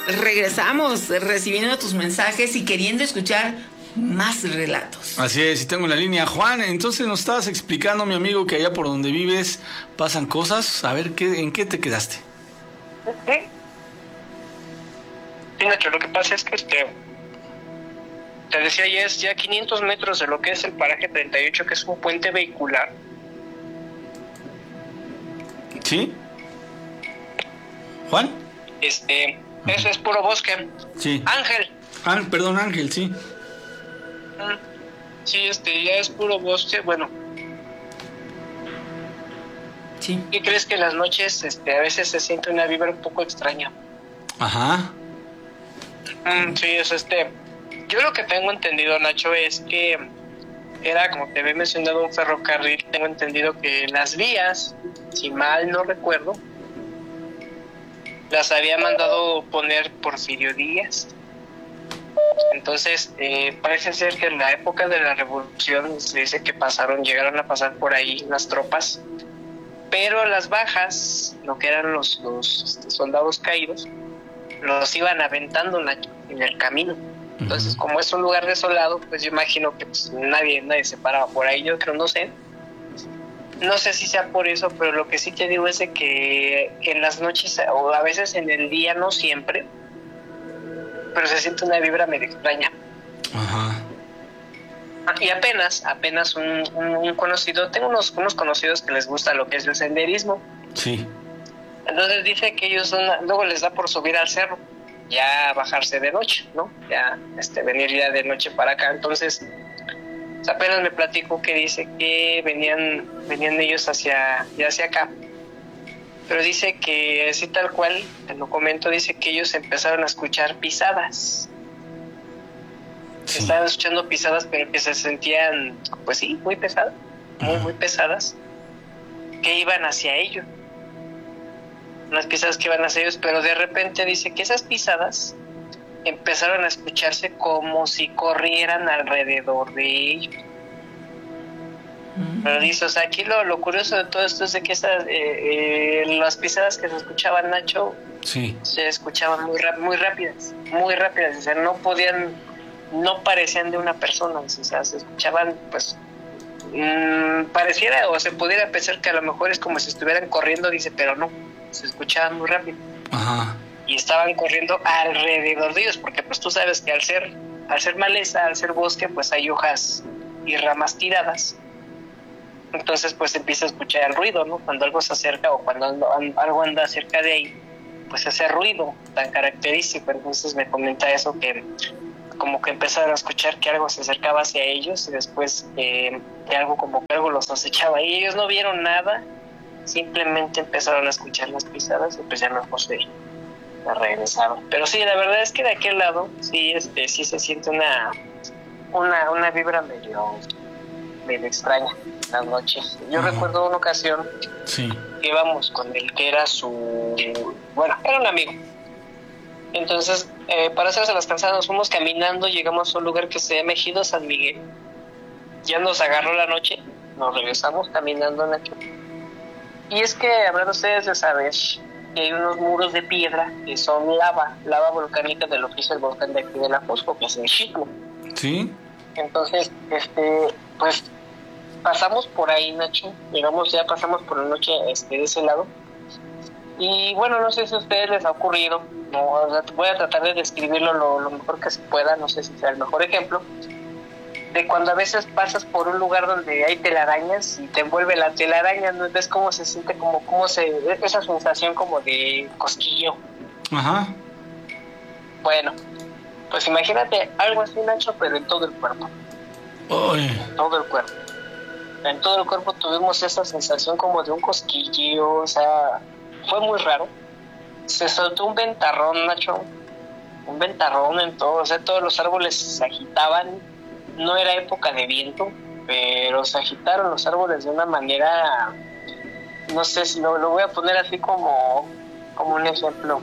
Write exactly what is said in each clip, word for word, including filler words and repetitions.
regresamos recibiendo tus mensajes y queriendo escuchar más relatos. Así es, y tengo en la línea Juan. Entonces nos estabas explicando, mi amigo, que allá por donde vives pasan cosas. A ver, ¿qué, ¿en qué te quedaste? Sí, sí, Nacho, lo que pasa es que este, te decía, ya es ya quinientos metros de lo que es el paraje treinta y ocho, que es un puente vehicular. ¿Sí? ¿Juan? Este, eso es puro bosque. Sí. Ángel. Ah, perdón, Ángel, sí. Sí, este, ya es puro bosque. Bueno, Sí. ¿qué crees? Que en las noches este, a veces se siente una vibra un poco extraña. Ajá. Mm, sí, es este. Yo lo que tengo entendido, Nacho, es que era, como te había mencionado, un ferrocarril. Tengo entendido que las vías, si mal no recuerdo, las había mandado poner Porfirio Díaz. Entonces, eh, parece ser que en la época de la revolución se dice que pasaron, llegaron a pasar por ahí las tropas, pero las bajas, lo que eran los, los este, soldados caídos, los iban aventando en, la, en el camino. Entonces, uh-huh. como es un lugar desolado, pues yo imagino que pues, nadie, nadie se paraba por ahí. Yo creo, no sé, no sé si sea por eso, pero lo que sí te digo es de que en las noches, o a veces en el día, no siempre, pero se siente una vibra medio extraña. Ajá. Y apenas, apenas un, un, un conocido, tengo unos, unos conocidos que les gusta lo que es el senderismo. Sí. Entonces dice que ellos son, luego les da por subir al cerro, ya bajarse de noche, ¿no? Ya este, venir ya de noche para acá. Entonces, apenas me platico que dice que venían, venían ellos hacia, ya hacia acá. Pero dice que así tal cual, te lo comento, dice que ellos empezaron a escuchar pisadas. Sí. Estaban escuchando pisadas, pero que se sentían, pues sí, muy pesadas, muy, uh-huh. muy pesadas, que iban hacia ellos. Unas pisadas que iban hacia ellos, pero de repente dice que esas pisadas empezaron a escucharse como si corrieran alrededor de ellos. Pero dice, o sea, aquí lo, lo curioso de todo esto es de que esas, eh, eh, las pisadas que se escuchaban, Nacho, sí. se escuchaban muy, muy rápidas, muy rápidas, o sea, no podían, no parecían de una persona, o sea, se escuchaban, pues, mmm, pareciera o se pudiera pensar que a lo mejor es como si estuvieran corriendo, dice, pero no, se escuchaban muy rápido. Ajá. Y estaban corriendo alrededor de ellos, porque pues tú sabes que al ser, al ser maleza, al ser bosque, pues hay hojas y ramas tiradas. Entonces pues empieza a escuchar el ruido, ¿no? Cuando algo se acerca o cuando algo anda cerca de ahí, pues ese ruido tan característico. Entonces me comenta eso, que como que empezaron a escuchar que algo se acercaba hacia ellos y después eh, que algo como que algo los acechaba. Y ellos no vieron nada, simplemente empezaron a escuchar las pisadas y pues ya no se regresaron. Pero sí, la verdad es que de aquel lado sí, este, sí se siente una, una, una vibra medio... medio extraña las noches. Yo uh-huh. recuerdo una ocasión sí. que íbamos con el que era su, bueno, era un amigo. Entonces, eh, para hacerse las cansadas, nos fuimos caminando, llegamos a un lugar que se llama Ejido San Miguel. Ya nos agarró la noche, nos regresamos caminando en Nacho. Y es que habrán ustedes de saber que hay unos muros de piedra que son lava, lava volcánica de lo que es el volcán de aquí de la Fosco, que es el Xitlo. Sí. Entonces, este, pues pasamos por ahí, Nacho, llegamos, ya pasamos por la noche este, de ese lado. Y bueno, no sé si a ustedes les ha ocurrido, no, voy a tratar de describirlo lo, lo mejor que se pueda, no sé si sea el mejor ejemplo, de cuando a veces pasas por un lugar donde hay telarañas y te envuelve la telaraña, ¿no? ¿Ves cómo se siente, como cómo se, esa sensación como de cosquillo? Ajá. Bueno, pues imagínate algo así, Nacho, pero en todo el cuerpo. Uy. En todo el cuerpo. En todo el cuerpo tuvimos esa sensación como de un cosquilleo, o sea, fue muy raro. Se soltó un ventarrón, Nacho, un ventarrón en todo, o sea, todos los árboles se agitaban. No era época de viento, pero se agitaron los árboles de una manera, no sé si lo, lo voy a poner así como, como un ejemplo.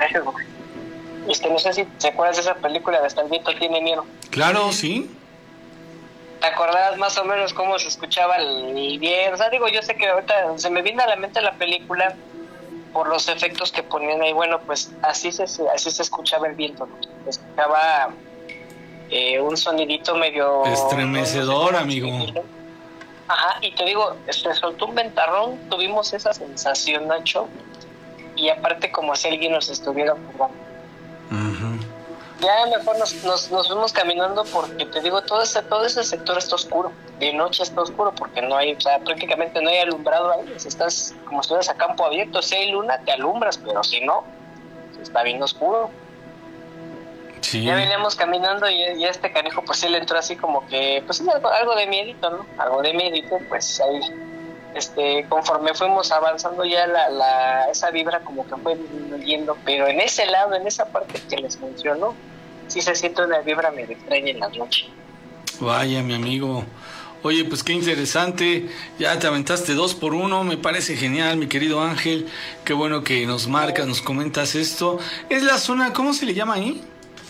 Este, no sé si te acuerdas de esa película de Hasta el viento tiene miedo. Claro, sí. ¿Te acordabas más o menos cómo se escuchaba el viento? O sea, digo, yo sé que ahorita se me viene a la mente la película, por los efectos que ponían ahí, bueno, pues así se, así se escuchaba el viento, ¿no? Se escuchaba eh, un sonidito medio... Estremecedor, no, no sé, amigo. Ajá, y te digo, se soltó un ventarrón, tuvimos esa sensación, Nacho, y aparte como si alguien nos estuviera jugando. Uh-huh. Ya mejor nos, nos, nos fuimos caminando porque te digo, todo ese, todo ese sector está oscuro, de noche está oscuro porque no hay, o sea, prácticamente no hay alumbrado ahí, estás como si estuvieras a campo abierto, si hay luna te alumbras, pero si no, está bien oscuro. Sí. Ya veníamos caminando y, y este canijo pues sí le entró así como que, pues algo, algo de miedito, ¿no? Algo de miedito, pues ahí, este, conforme fuimos avanzando ya la, la esa vibra como que fue disminuyendo, pero en ese lado, en esa parte que les menciono, sí se siente una vibra medio extraña en la noche. Vaya, mi amigo. Oye, pues qué interesante. Ya te aventaste dos por uno. Me parece genial, mi querido Ángel. Qué bueno que nos marcas, nos comentas esto. Es la zona, ¿cómo se le llama ahí?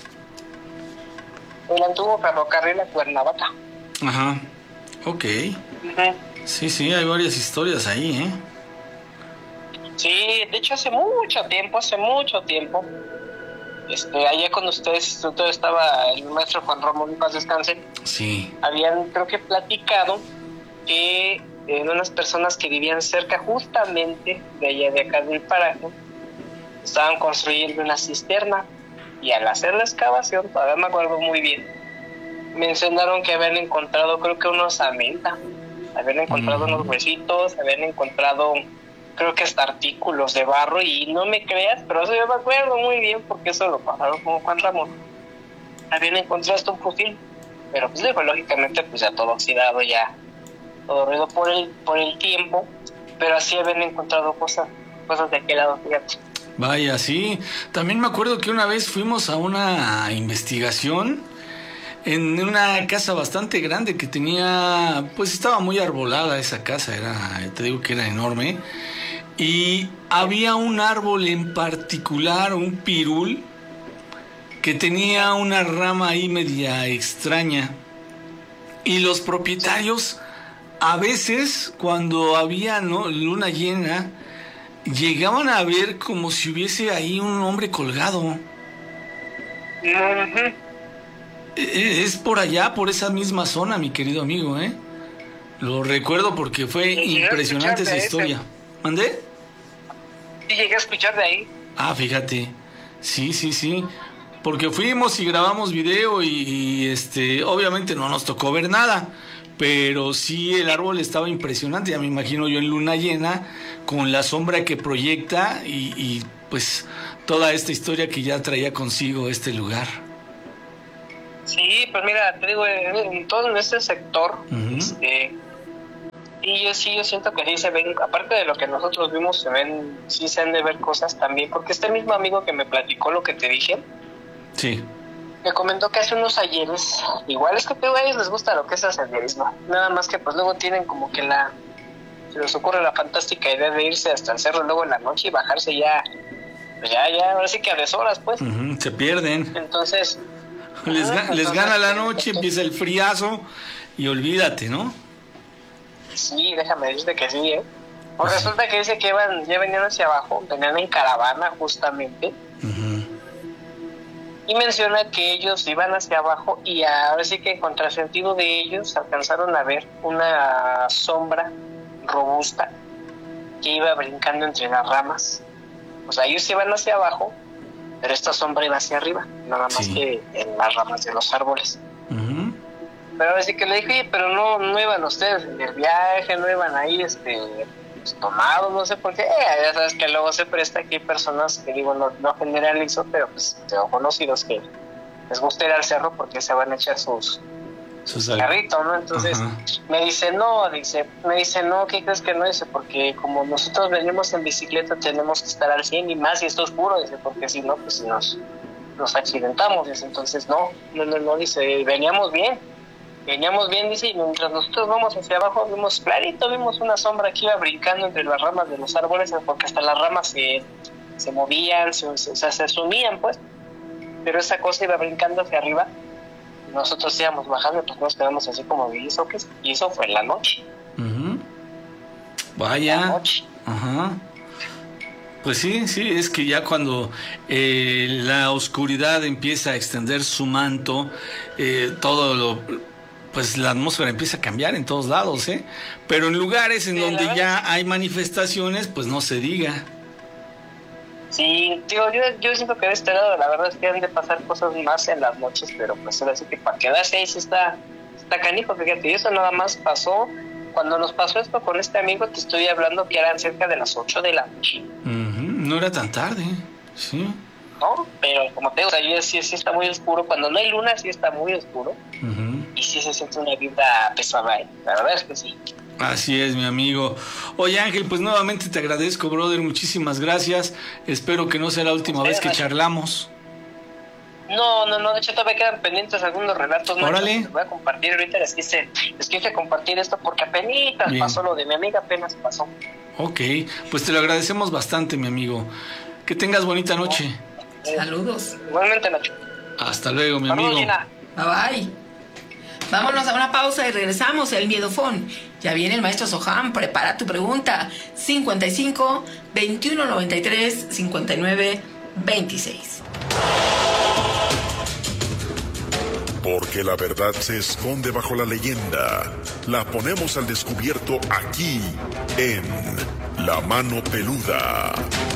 El antiguo ferrocarril a Cuernavaca. Ajá. Ok. Uh-huh. Sí, sí, hay varias historias ahí, ¿eh? Sí, de hecho hace mucho tiempo, hace mucho tiempo. Este, allá con ustedes, todo estaba el maestro Juan Ramón, paz descanse. Sí. Habían, creo que platicado que en unas personas que vivían cerca justamente de allá de acá del paraje, estaban construyendo una cisterna y al hacer la excavación, todavía me acuerdo muy bien, mencionaron que habían encontrado, creo que unos amenta, habían encontrado mm. unos huesitos, habían encontrado... creo que hasta artículos de barro, y no me creas, pero eso yo me acuerdo muy bien porque eso lo pasaron con Juan Ramón. Habían encontrado hasta un fusil, pero pues digo, lógicamente pues ya todo oxidado, ya todo ruido por el por el tiempo, pero así habían encontrado cosas cosas de aquel lado, fíjate. Vaya, sí. También me acuerdo que una vez fuimos a una investigación en una casa bastante grande que tenía, pues estaba muy arbolada esa casa, era, te digo que era enorme, y había un árbol en particular, un pirul, que tenía una rama ahí media extraña, y los propietarios a veces cuando había, ¿no?, luna llena, llegaban a ver como si hubiese ahí un hombre colgado. Uh-huh. Es por allá, por esa misma zona, mi querido amigo, ¿eh? Lo recuerdo porque fue impresionante esa historia. ¿Mandé? Sí, llegué a escuchar de ahí. Ah, fíjate. Sí, sí, sí. Porque fuimos y grabamos video y, y este, obviamente no nos tocó ver nada, pero sí el árbol estaba impresionante. Ya me imagino yo en luna llena, con la sombra que proyecta y, y pues toda esta historia que ya traía consigo este lugar. Sí, pues mira, te digo, en, en todo en este sector, uh-huh. este, y yo sí, yo siento que sí se ven, aparte de lo que nosotros vimos, se ven, sí se han de ver cosas también, porque este mismo amigo que me platicó lo que te dije, sí, me comentó que hace unos ayeres, igual es que a ellos les gusta lo que es el senderismo, nada más que pues luego tienen como que la, se les ocurre la fantástica idea de irse hasta el cerro luego en la noche y bajarse ya, pues ya, ya, ahora sí que a deshoras, pues. Uh-huh, se pierden. Entonces... Les, ah, les entonces, gana la noche, empieza el friazo y olvídate, ¿no? Sí, déjame decirte que sí, ¿eh? Pues resulta que dice que iban, ya venían hacia abajo, venían en caravana justamente. Uh-huh. Y menciona que ellos iban hacia abajo y ahora sí que en contrasentido de ellos alcanzaron a ver una sombra robusta que iba brincando entre las ramas. O sea, ellos iban hacia abajo, pero esta sombra iba hacia arriba, nada más sí. que en las ramas de los árboles. Uh-huh. Pero ahora sí que le dije, pero no, no iban ustedes en el viaje, no iban ahí este, pues, tomados, no sé por qué. Eh, ya sabes que luego se presta que hay personas que digo, no, no generalizo, pero pues tengo conocidos que les gusta ir al cerro porque se van a echar sus sus carritos, ¿no? Entonces uh-huh. me dice, no, dice, me dice, no, ¿qué crees que no? Dice, porque como nosotros venimos en bicicleta tenemos que estar al cien y más si está oscuro, dice, porque si no, pues si nos, nos accidentamos, dice, entonces no, no, no, no, dice, veníamos bien, veníamos bien, dice, y mientras nosotros vamos hacia abajo, vimos clarito, vimos una sombra que iba brincando entre las ramas de los árboles, porque hasta las ramas se, se movían, se, se, o sea, se sumían, pues, pero esa cosa iba brincando hacia arriba. Nosotros íbamos bajando, pues nos quedamos así como, ¿y eso qué es? Y eso fue en la noche. Uh-huh. Vaya. La noche. Ajá. Pues sí, sí, es que ya cuando eh, la oscuridad empieza a extender su manto, eh, todo lo, pues la atmósfera empieza a cambiar en todos lados, ¿eh? Pero en lugares en Sí, donde la ya verdad. hay manifestaciones, pues no se diga. Sí, digo, yo, yo siento que de este lado la verdad es que han de pasar cosas más en las noches, pero pues ahora sí que para quedarse ahí sí está, está canijo, fíjate, y eso nada más pasó, cuando nos pasó esto con este amigo, te estoy hablando que eran cerca de las ocho de la noche, Ujú, no era tan tarde, sí. ¿no? Pero como te digo, o sea, yo sí, sí está muy oscuro, cuando no hay luna sí está muy oscuro, Ujú. y sí se siente una vibra pesada, ¿eh? La verdad es que sí. Así es, mi amigo. Oye, Ángel, pues nuevamente te agradezco, brother, muchísimas gracias. Espero que no sea la última vez que charlamos. No, no, no, de hecho todavía quedan pendientes algunos relatos. ¿No? Órale. Les voy a compartir ahorita, les quise, les quise compartir esto porque apenas Bien. pasó lo de mi amiga, apenas pasó. Ok, pues te lo agradecemos bastante, mi amigo. Que tengas bonita noche. Saludos. Igualmente, Nacho. Hasta luego, mi Saludos, amigo. Gina. Bye bye. Vámonos a una pausa y regresamos. El Miedofón. Ya viene el maestro Soham. Prepara tu pregunta. cincuenta y cinco, veintiuno noventa y tres, cincuenta y nueve, veintiséis. Porque la verdad se esconde bajo la leyenda. La ponemos al descubierto aquí en La Mano Peluda.